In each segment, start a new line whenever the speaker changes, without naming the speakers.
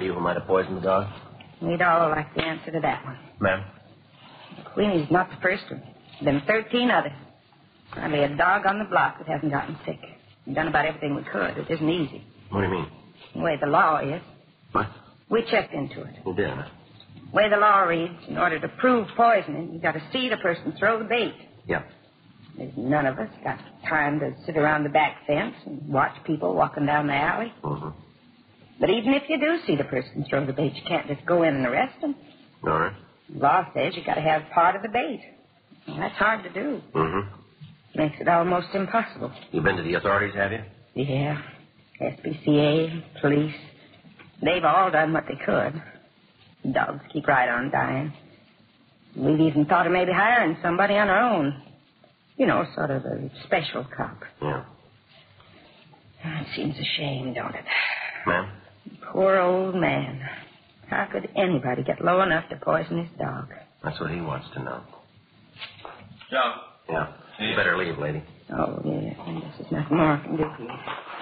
idea who might have poisoned the dog?
We'd all like the answer to that one.
Ma'am?
Queenie's not the first of them 13 others. Hardly a dog on the block that hasn't gotten sick. We've done about everything we could. It isn't easy.
What do you mean?
The way the law is.
What?
We checked into it.
You did, huh?
The way the law reads, in order to prove poisoning, you've got to see the person throw the bait.
Yeah.
There's none of us got time to sit around the back fence and watch people walking down the alley.
Mm-hmm.
But even if you do see the person throw the bait, you can't just go in and arrest them.
All right.
The law says you got to have part of the bait. Well, that's hard to do.
Mm-hmm.
Makes it almost impossible.
You been to the authorities, have you?
Yeah. SPCA, police. They've all done what they could. Dogs keep right on dying. We've even thought of maybe hiring somebody on our own. You know, sort of a special cop.
Yeah.
It seems a shame, don't it?
Ma'am?
Poor old man. How could anybody get low enough to poison his dog?
That's what he wants to know.
Joe.
Yeah. You better leave, lady.
Oh, yeah. I guess there's nothing more I can do for you.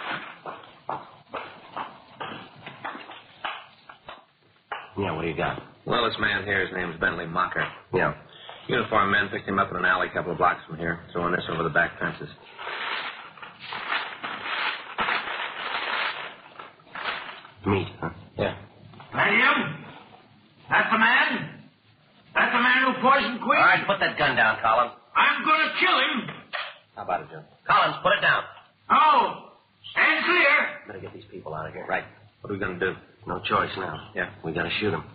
Yeah, what do you got?
Well, this man here, his name's Bentley Mocker.
Yeah.
Uniformed men picked him up in an alley a couple of blocks from here, throwing this over the back fences.
Meat, huh? Yeah.
That him? That's the man? That's the man who poisoned Queen?
All right, put that gun down, Collins.
I'm going to kill him.
How about it, Jim? Collins, put it down.
Oh, stand clear.
Better get these people out of here.
Right. What are we going to do?
No choice now.
Yeah.
We got to shoot them.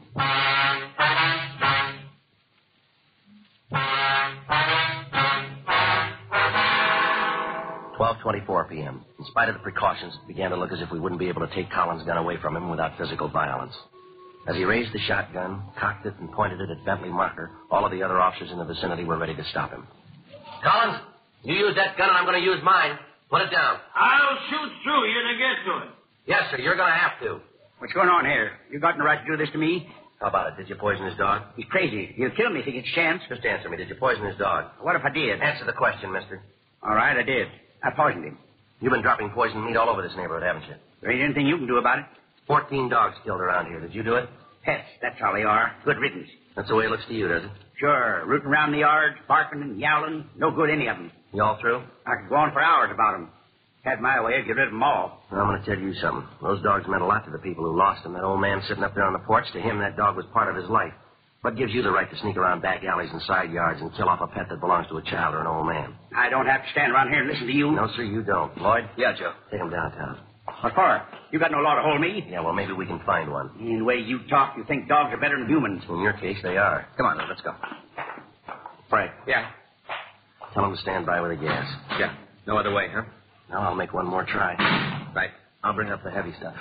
12:24 p.m. In spite of the precautions, it began to look as if we wouldn't be able to take Collins' gun away from him without physical violence. As he raised the shotgun, cocked it, and pointed it at Bentley Marker, all of the other officers in the vicinity were ready to stop him. Collins, you use that gun and I'm going to use mine. Put it down.
I'll shoot through you to get to it.
Yes, sir, you're going to have to.
What's going on here? You got no right to do this to me?
How about it? Did you poison his dog?
He's crazy. He'll kill me if he gets a chance.
Just answer me. Did you poison his dog?
What if I did?
Answer the question, mister.
All right, I did. I poisoned him.
You've been dropping poisoned meat all over this neighborhood, haven't you?
There ain't anything you can do about it.
14 dogs killed around here. Did you do it?
Pets, that's how they are. Good riddance.
That's the way it looks to you, does it?
Sure, rooting around the yard, barking and yowling. No good, any of them.
You all through?
I could go on for hours about them. Had my way, I'd get rid of them all.
Well, I'm going to tell you something. Those dogs meant a lot to the people who lost them. That old man sitting up there on the porch, to him, that dog was part of his life. What gives you the right to sneak around back alleys and side yards and kill off a pet that belongs to a child or an old man?
I don't have to stand around here and listen to you.
No, sir, you don't. Lloyd?
Yeah, Joe.
Take him downtown.
What for? You got no law to hold me.
Yeah, well, maybe we can find one.
In the way you talk, you think dogs are better than humans.
In your case, they are.
Come on, let's go.
Frank.
Yeah.
Tell him to stand by with the gas.
Yeah. No other way, huh?
Now I'll make one more try.
Right.
I'll bring up the heavy stuff.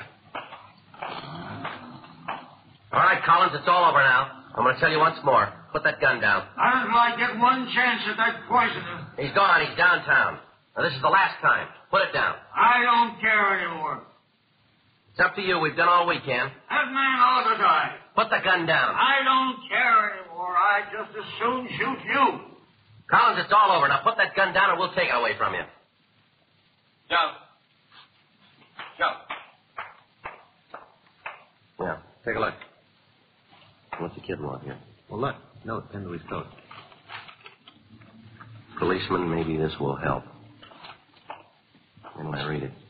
All right, Collins, it's all over now. I'm going to tell you once more. Put that gun down.
Until I get one chance at that poisoner.
He's gone. He's downtown. Now, this is the last time. Put it down.
I don't care anymore.
It's up to you. We've done all we can.
That man ought to die.
Put the gun down.
I don't care anymore. I'd just as soon shoot you.
Collins, it's all over. Now put that gun down and we'll take it away from you.
Joe. Joe.
Yeah, take a look. What's the kid want here?
Well, look. Note pinned to his coat.
Policeman, maybe this will help. And I read it.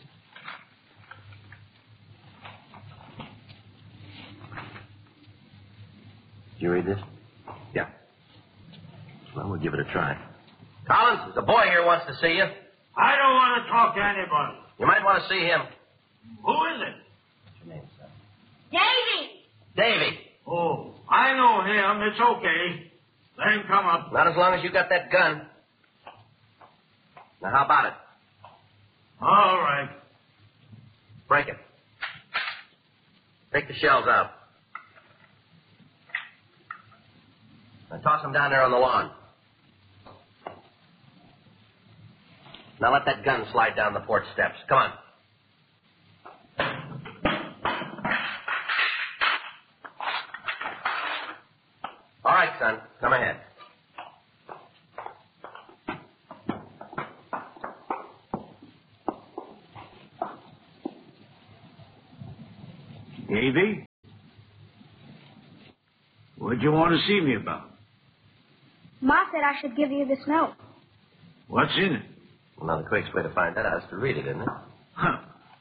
Did you read this?
Yeah.
Well, we'll give it a try. Collins, there's a boy here who wants to see you.
I don't want to talk to anybody.
You might want to see him.
Who is it?
What's your name, son?
Davy!
Davy.
Oh, I know him. It's okay. Let him come up.
Not as long as you got that gun. Now, how about it?
All right.
Break it. Take the shells out. Now, toss them down there on the lawn. Now, let that gun slide down the porch steps. Come on. All right, son. Come ahead.
Davy?
What'd you want to see me about?
Ma said I should give you this note.
What's in it?
Well, now, the quickest way to find that out is to read it, isn't it?
Huh.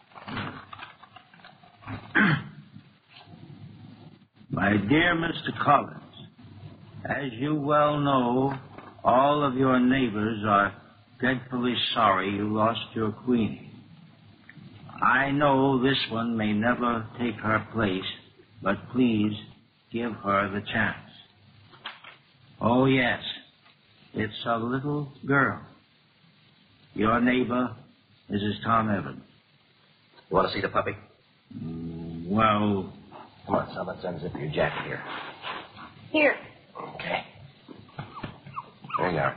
My dear Mr. Collins, as you well know, all of your neighbors are dreadfully sorry you lost your Queenie. I know this one may never take her place, but please give her the chance. Oh, yes, it's a little girl. Your neighbor, Mrs. Tom Evans.
You want to see the puppy?
Well...
Come on, son, let's unzip your jacket here.
Here.
Okay. There you are.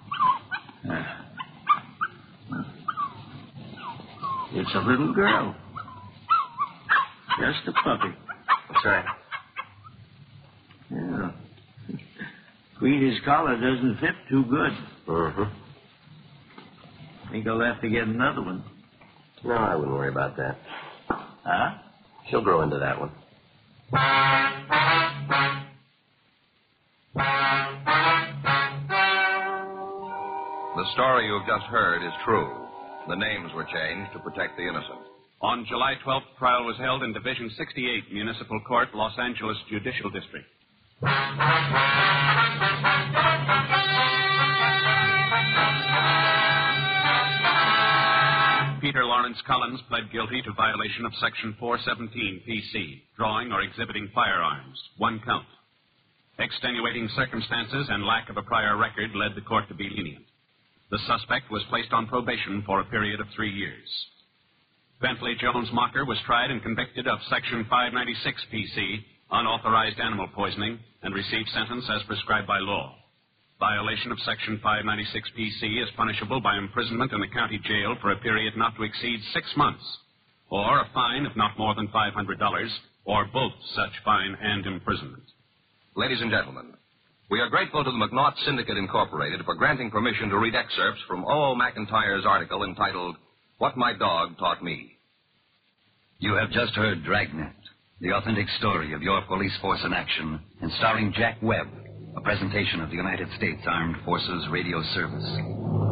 It's a little girl. Just a puppy.
That's right.
Yeah. Queenie's collar doesn't fit too good.
Mm-hmm.
Think I'll have to get another one.
No, I wouldn't worry about that.
Huh?
She'll grow into that one.
The story you have just heard is true. The names were changed to protect the innocent.
On July 12th, trial was held in Division 68, Municipal Court, Los Angeles Judicial District. Peter Lawrence Collins pled guilty to violation of Section 417 PC, drawing or exhibiting firearms, 1 count. Extenuating circumstances and lack of a prior record led the court to be lenient. The suspect was placed on probation for a period of 3 years. Bentley Jones Mocker was tried and convicted of Section 596 PC, unauthorized animal poisoning, and received sentence as prescribed by law. Violation of Section 596 PC is punishable by imprisonment in the county jail for a period not to exceed 6 months, or a fine of not more than $500, or both such fine and imprisonment.
Ladies and gentlemen, we are grateful to the McNaught Syndicate Incorporated for granting permission to read excerpts from O.O. McIntyre's article entitled, What My Dog Taught Me.
You have just heard Dragnet, the authentic story of your police force in action, and starring Jack Webb, a presentation of the United States Armed Forces Radio Service.